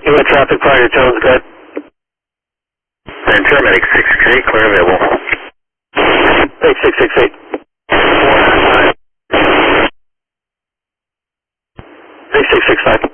You got traffic prior to tones, good. And paramedic 668, clear available. 8668. 8665.